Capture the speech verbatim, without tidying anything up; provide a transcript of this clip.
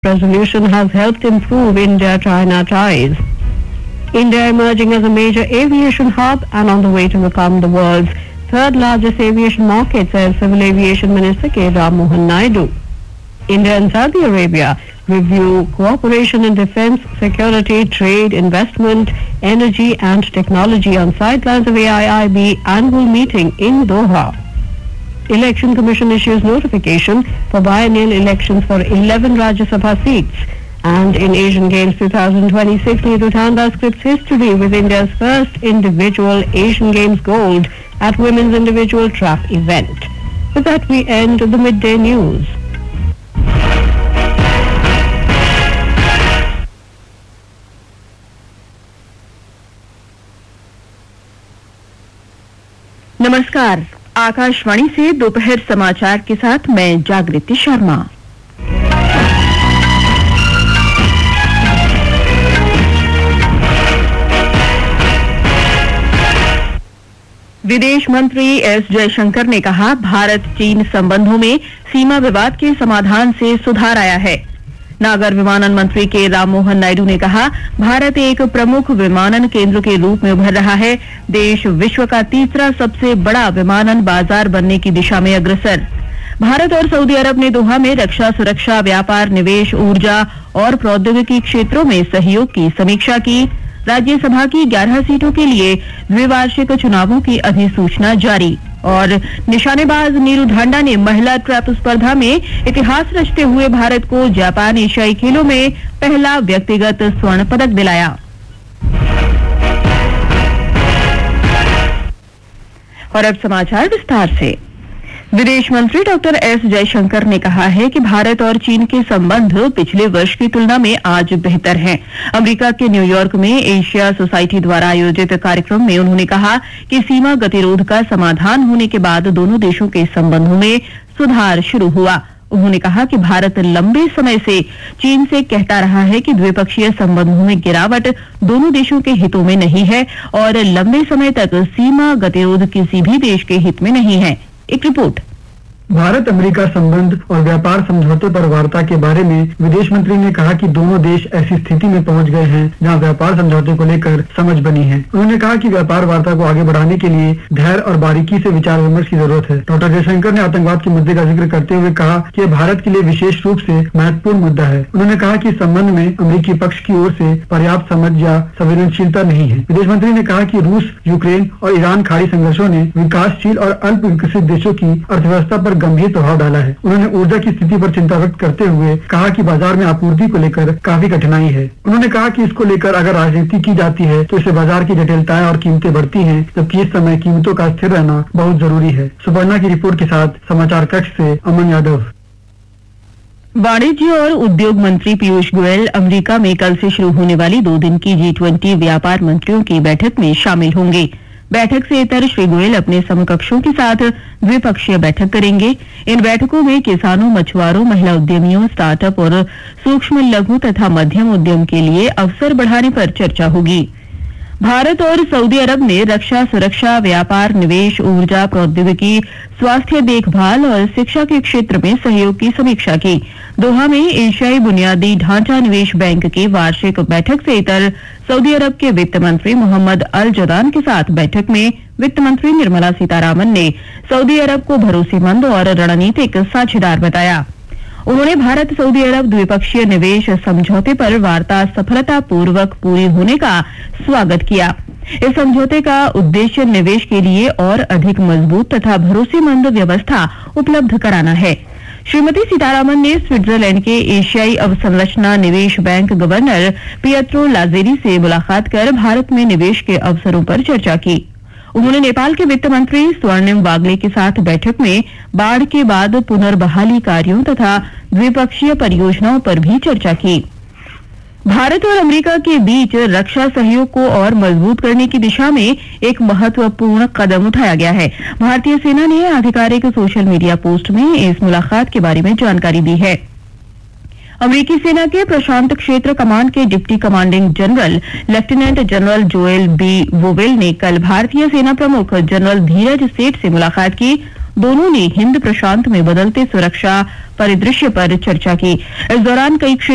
resolution has helped improve India-China ties. India emerging as a major aviation hub and on the way to become the world's third largest aviation market, says Civil Aviation Minister K. Ram Mohan Naidu. India and Saudi Arabia review cooperation in defense, security, trade, investment, energy and technology on sidelines of A I I B annual meeting in Doha. Election Commission issues notification for biennial elections for eleven Rajya Sabha seats. And in Asian Games twenty twenty-six, Neetu Tanda scripts history with India's first individual Asian Games gold at women's individual trap event. With that, we end the midday news. नमस्कार, आकाशवाणी से दोपहर समाचार के साथ मैं जागृति शर्मा। विदेश मंत्री एस जयशंकर ने कहा, भारत चीन संबंधों में सीमा विवाद के समाधान से सुधार आया है। नागर विमानन मंत्री के राम मोहन नायडू ने कहा, भारत एक प्रमुख विमानन केंद्र के रूप में उभर रहा है। देश विश्व का तीसरा सबसे बड़ा विमानन बाजार बनने की दिशा में अग्रसर। भारत और सऊदी अरब ने दोहा में रक्षा, सुरक्षा, व्यापार, निवेश, ऊर्जा और प्रौद्योगिकी क्षेत्रों में सहयोग की समीक्षा की। राज्यसभा की ग्यारह सीटों के लिए द्विवार्षिक चुनावों की अधिसूचना जारी। और निशानेबाज नीरू ढांडा ने महिला ट्रैप स्पर्धा में इतिहास रचते हुए भारत को जापान एशियाई खेलों में पहला व्यक्तिगत स्वर्ण पदक दिलाया। और अब समाचार विस्तार से। विदेश मंत्री डॉक्टर एस जयशंकर ने कहा है कि भारत और चीन के संबंध पिछले वर्ष की तुलना में आज बेहतर हैं। अमेरिका के न्यूयॉर्क में एशिया सोसाइटी द्वारा आयोजित कार्यक्रम में उन्होंने कहा कि सीमा गतिरोध का समाधान होने के बाद दोनों देशों के संबंधों में सुधार शुरू हुआ। उन्होंने कहा कि भारत लंबे समय से चीन से कहता रहा है कि द्विपक्षीय संबंधों में गिरावट दोनों देशों के हितों में नहीं है और लंबे समय तक सीमा गतिरोध किसी भी देश के हित में नहीं है। एक रिपोर्ट। भारत अमेरिका संबंध और व्यापार समझौते पर वार्ता के बारे में विदेश मंत्री ने कहा कि दोनों देश ऐसी स्थिति में पहुंच गए हैं जहां व्यापार समझौते को लेकर समझ बनी है। उन्होंने कहा कि व्यापार वार्ता को आगे बढ़ाने के लिए धैर्य और बारीकी से विचार विमर्श की जरूरत है। डॉक्टर जयशंकर ने आतंकवाद के मुद्दे का जिक्र करते हुए कहा कि भारत के लिए विशेष रूप से महत्वपूर्ण मुद्दा है। उन्होंने कहा कि इस संबंध में अमेरिकी पक्ष की ओर से पर्याप्त समझ या संवेदनशीलता नहीं है। विदेश मंत्री ने कहा कि रूस, यूक्रेन और ईरान खाड़ी संघर्षों ने विकासशील और अल्प विकसित देशों की अर्थव्यवस्था पर गंभीर प्रभाव डाला है। उन्होंने ऊर्जा की स्थिति पर चिंता व्यक्त करते हुए कहा कि बाजार में आपूर्ति को लेकर काफी कठिनाई है। उन्होंने कहा कि इसको लेकर अगर राजनीति की जाती है तो इससे बाजार की जटिलताएं और कीमतें बढ़ती हैं, जबकि इस समय कीमतों का स्थिर रहना बहुत जरूरी है। सुपर्णा की रिपोर्ट के साथ समाचार कक्ष से अमन यादव। वाणिज्य और उद्योग मंत्री पीयूष गोयल अमेरिका में कल से शुरू होने वाली दो दिन की जी ट्वेंटी व्यापार मंत्रियों की बैठक में शामिल होंगे। बैठक से इतर श्री गोयल अपने समकक्षों के साथ द्विपक्षीय बैठक करेंगे। इन बैठकों में किसानों, मछुआरों, महिला उद्यमियों, स्टार्टअप और सूक्ष्म, लघु तथा मध्यम उद्यम के लिए अवसर बढ़ाने पर चर्चा होगी। भारत और सऊदी अरब ने रक्षा, सुरक्षा, व्यापार, निवेश, ऊर्जा, प्रौद्योगिकी, स्वास्थ्य देखभाल और शिक्षा के क्षेत्र में सहयोग की समीक्षा की। दोहा में एशियाई बुनियादी ढांचा निवेश बैंक की वार्षिक बैठक से इतर सऊदी अरब के वित्त मंत्री मोहम्मद अल जदान के साथ बैठक में वित्त मंत्री निर्मला सीतारामन ने सऊदी अरब को भरोसेमंद और रणनीतिक साझेदार बताया। उन्होंने भारत सऊदी अरब द्विपक्षीय निवेश समझौते पर वार्ता सफलतापूर्वक पूरी होने का स्वागत किया। इस समझौते का उद्देश्य निवेश के लिए और अधिक मजबूत तथा भरोसेमंद व्यवस्था उपलब्ध कराना है। श्रीमती सीतारामन ने स्विट्जरलैंड के एशियाई अवसंरचना निवेश बैंक गवर्नर पियत्रो लाजेरी से मुलाकात कर भारत में निवेश के अवसरों पर चर्चा की। उन्होंने नेपाल के वित्त मंत्री स्वर्णिम वाग्ले के साथ बैठक में बाढ़ के बाद पुनर्बहाली कार्यों तथा द्विपक्षीय परियोजनाओं पर भी चर्चा की। भारत और अमेरिका के बीच रक्षा सहयोग को और मजबूत करने की दिशा में एक महत्वपूर्ण कदम उठाया गया है। भारतीय सेना ने आधिकारिक सोशल मीडिया पोस्ट में इस मुलाकात के बारे में जानकारी दी है। अमेरिकी सेना के प्रशांत क्षेत्र कमांड के deputy commanding general lieutenant general Joel B vowel ने कल भारतीय सेना प्रमुख जनरल धीरज सेठ से मुलाकात की। दोनों ने हिंद प्रशांत में बदलते सुरक्षा परिदृश्य पर चर्चा की। इस दौरान कई